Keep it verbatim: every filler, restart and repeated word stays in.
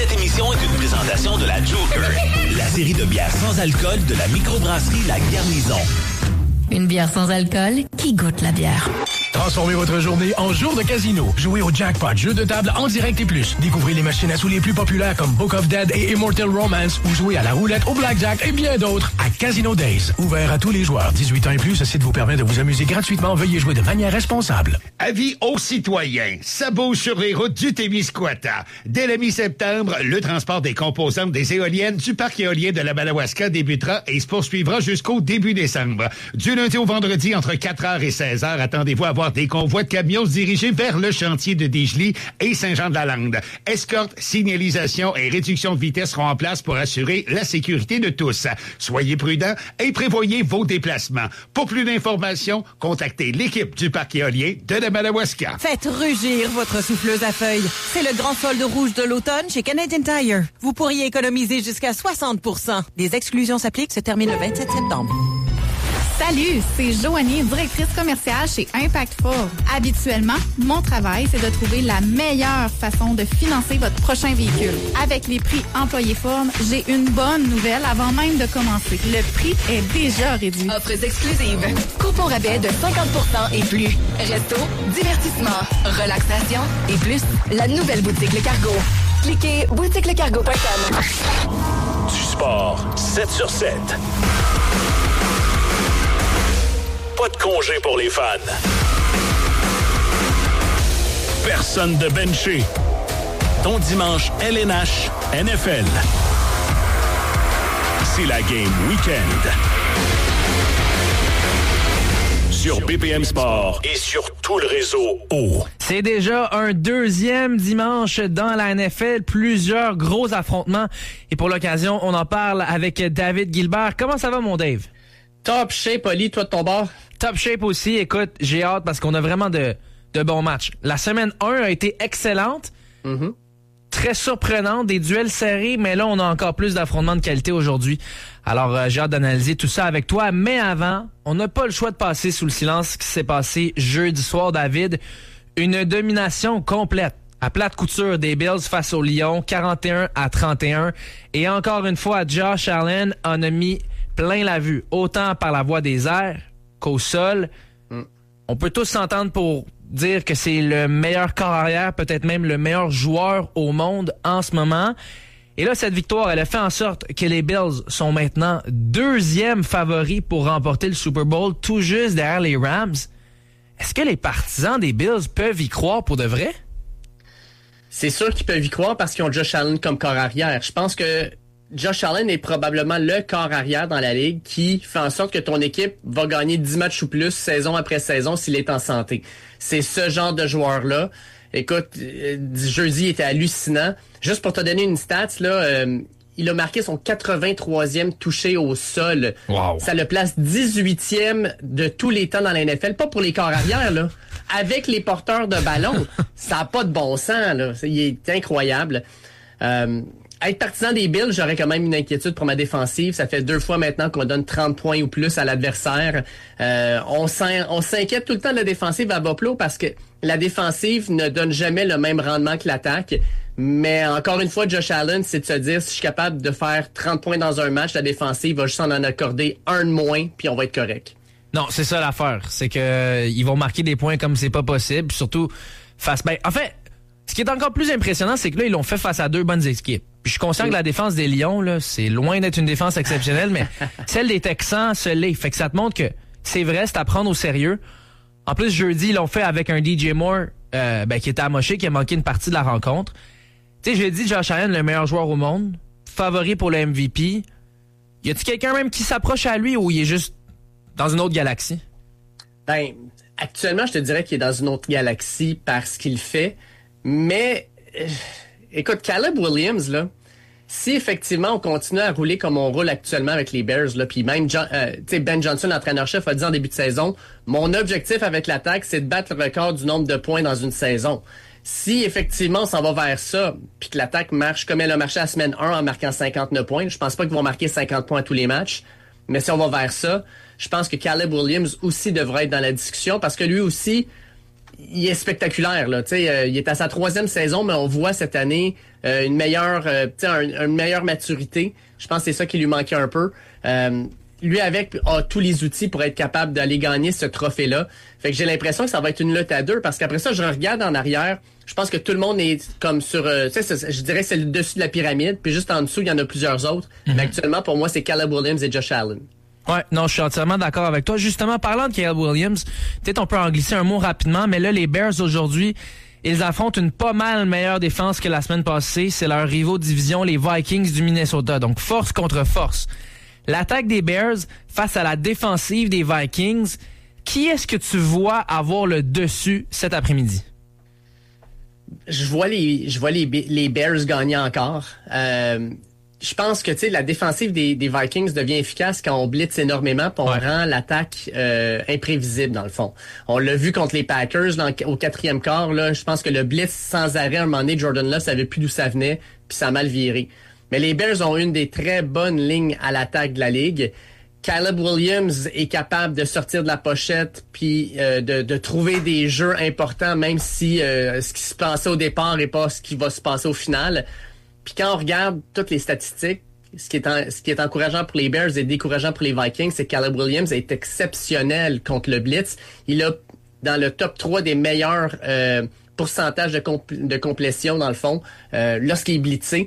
Cette émission est une présentation de la Joker, la série de bières sans alcool de la microbrasserie La Garnison. Une bière sans alcool qui goûte la bière. Transformez votre journée en jour de casino. Jouez au jackpot, jeu de table en direct et plus. Découvrez les machines à sous les plus populaires comme Book of Dead et Immortal Romance ou jouez à la roulette, au blackjack et bien d'autres à Casino Days. Ouvert à tous les joueurs. dix-huit ans et plus, ce site vous permet de vous amuser gratuitement. Veuillez jouer de manière responsable. Avis aux citoyens. Ça bouge sur les routes du Témiscouata. Dès la mi-septembre, le transport des composantes des éoliennes du parc éolien de la Madawaska débutera et se poursuivra jusqu'au début décembre. Du lundi au vendredi, entre quatre heures et seize heures, attendez-vous à voir des convois de camions se diriger vers le chantier de Dégely et Saint-Jean-de-la-Lande. Escorte, signalisation et réduction de vitesse seront en place pour assurer la sécurité de tous. Soyez prudents et prévoyez vos déplacements. Pour plus d'informations, contactez l'équipe du parc éolien de la Madawaska. Faites rugir votre souffleuse à feuilles. C'est le grand solde rouge de l'automne chez Canadian Tire. Vous pourriez économiser jusqu'à soixante pour cent. Des exclusions s'appliquent, se termine le vingt-sept septembre. Salut, c'est Joanie, directrice commerciale chez Impact Ford. Habituellement, mon travail, c'est de trouver la meilleure façon de financer votre prochain véhicule. Avec les prix employés Ford, j'ai une bonne nouvelle avant même de commencer. Le prix est déjà réduit. Offres exclusives. Coupon rabais de cinquante pour cent et plus. Resto, divertissement, relaxation et plus. La nouvelle boutique Le Cargo. Cliquez boutique le cargo point com. Du sport, sept sur sept. Pas de congé pour les fans. Personne de benché. Ton dimanche L N H N F L. C'est la Game Weekend. Sur B P M Sport et sur tout le réseau O. C'est déjà un deuxième dimanche dans la N F L. Plusieurs gros affrontements. Et pour l'occasion, on en parle avec David Gilbert. Comment ça va, mon Dave? Top shape, Oli, toi de ton bord? Top shape aussi. Écoute, j'ai hâte parce qu'on a vraiment de, de bons matchs. La semaine un a été excellente. Mm-hmm. Très surprenante. Des duels serrés, mais là, on a encore plus d'affrontements de qualité aujourd'hui. Alors, euh, j'ai hâte d'analyser tout ça avec toi. Mais avant, on n'a pas le choix de passer sous le silence ce qui s'est passé jeudi soir, David. Une domination complète à plate couture des Bills face aux Lions, quarante et un à trente et un. Et encore une fois, Josh Allen en a mis plein la vue, autant par la voie des airs qu'au sol. Mm. On peut tous s'entendre pour dire que c'est le meilleur corps arrière, peut-être même le meilleur joueur au monde en ce moment. Et là, cette victoire, elle a fait en sorte que les Bills sont maintenant deuxième favoris pour remporter le Super Bowl, tout juste derrière les Rams. Est-ce que les partisans des Bills peuvent y croire pour de vrai? C'est sûr qu'ils peuvent y croire parce qu'ils ont Josh Allen comme corps arrière. Je pense que Josh Allen est probablement le corps arrière dans la ligue qui fait en sorte que ton équipe va gagner dix matchs ou plus saison après saison s'il est en santé. C'est ce genre de joueur-là. Écoute, euh, jeudi était hallucinant. Juste pour te donner une stat, là, euh, il a marqué son quatre-vingt-troisième touché au sol. Wow. Ça le place dix-huitième de tous les temps dans la N F L. Pas pour les corps arrière, là. Avec les porteurs de ballon. Ça n'a pas de bon sens, là. Il est incroyable. Euh, Être partisan des Bills, j'aurais quand même une inquiétude pour ma défensive. Ça fait deux fois maintenant qu'on donne trente points ou plus à l'adversaire. Euh, on, s'in- on s'inquiète tout le temps de la défensive à Buffalo parce que la défensive ne donne jamais le même rendement que l'attaque. Mais encore une fois, Josh Allen, c'est de se dire, si je suis capable de faire trente points dans un match, la défensive va juste en en accorder un de moins, puis on va être correct. Non, c'est ça l'affaire. C'est que euh, ils vont marquer des points comme c'est pas possible. Surtout face... Ben, en fait, ce qui est encore plus impressionnant, c'est que là, ils l'ont fait face à deux bonnes équipes. Puis je suis conscient que la défense des Lions, là, c'est loin d'être une défense exceptionnelle, mais celle des Texans se l'est. Fait que ça te montre que c'est vrai, c'est à prendre au sérieux. En plus, jeudi, ils l'ont fait avec un D J Moore euh, ben, qui était amoché, qui a manqué une partie de la rencontre. Tu sais, j'ai dit Josh Allen, le meilleur joueur au monde, favori pour le M V P. Y a-t-il quelqu'un même qui s'approche à lui ou il est juste dans une autre galaxie? Ben, actuellement, je te dirais qu'il est dans une autre galaxie par ce qu'il fait. Mais, euh, écoute, Caleb Williams, là, si effectivement on continue à rouler comme on roule actuellement avec les Bears, là, puis même John, euh, Ben Johnson, l'entraîneur-chef, a dit en début de saison, mon objectif avec l'attaque, c'est de battre le record du nombre de points dans une saison. Si effectivement on s'en va vers ça, puis que l'attaque marche comme elle a marché à la semaine un en marquant cinquante-neuf points, je pense pas qu'ils vont marquer cinquante points à tous les matchs, mais si on va vers ça, je pense que Caleb Williams aussi devrait être dans la discussion parce que lui aussi, il est spectaculaire, là. Tu sais, euh, il est à sa troisième saison, mais on voit cette année euh, une meilleure, euh, tu sais, un, une meilleure maturité. Je pense que c'est ça qui lui manquait un peu. Euh, lui avec a tous les outils pour être capable d'aller gagner ce trophée-là. Fait que j'ai l'impression que ça va être une lutte à deux, parce qu'après ça, je regarde en arrière, je pense que tout le monde est comme sur, euh, tu sais, je dirais que c'est le dessus de la pyramide, puis juste en dessous, il y en a plusieurs autres. Mm-hmm. Mais actuellement, pour moi, c'est Caleb Williams et Josh Allen. Ouais, non, je suis entièrement d'accord avec toi. Justement, parlant de Caleb Williams, peut-être on peut en glisser un mot rapidement, mais là, les Bears aujourd'hui, ils affrontent une pas mal meilleure défense que la semaine passée. C'est leur rivaux de division, les Vikings du Minnesota. Donc, force contre force. L'attaque des Bears face à la défensive des Vikings, qui est-ce que tu vois avoir le dessus cet après-midi? Je vois les, je vois les, les Bears gagner encore. Euh, je pense que, tu sais, la défensive des, des Vikings devient efficace quand on blitz énormément, puis on ouais. rend l'attaque euh, imprévisible, dans le fond. On l'a vu contre les Packers là, au quatrième quart. Là, je pense que le blitz sans arrêt, à un moment donné, Jordan Love savait plus d'où ça venait, puis ça a mal viré. Mais les Bears ont une des très bonnes lignes à l'attaque de la Ligue. Caleb Williams est capable de sortir de la pochette puis euh, de, de trouver des jeux importants, même si euh, ce qui se passait au départ n'est pas ce qui va se passer au final. Puis quand on regarde toutes les statistiques, ce qui est en, ce qui est encourageant pour les Bears et décourageant pour les Vikings, c'est que Caleb Williams est exceptionnel contre le blitz. Il a dans le top trois des meilleurs euh, pourcentages de, compl- de complétion, dans le fond, euh, lorsqu'il est blitzé.